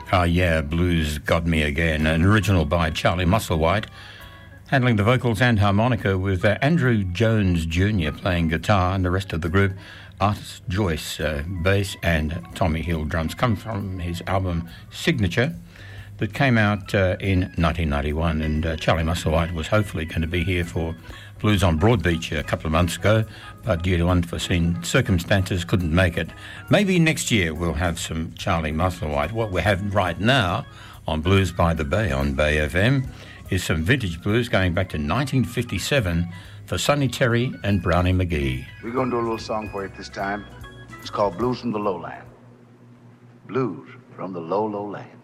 Ah, yeah, Blues Got Me Again, an original by Charlie Musselwhite, handling the vocals and harmonica with Andrew Jones Jr. playing guitar, and the rest of the group, Artis Joyce, bass, and Tommy Hill drums, come from his album Signature that came out in 1991, and Charlie Musselwhite was hopefully going to be here for Blues on Broadbeach a couple of months ago, but due to unforeseen circumstances couldn't make it. Maybe next year we'll have some Charlie Musselwhite. What we have right now on Blues by the Bay on Bay FM is some vintage blues going back to 1957 for Sonny Terry and Brownie McGhee. We're going to do a little song for you this time. It's called Blues from the Lowland. Blues from the Low, Low Land.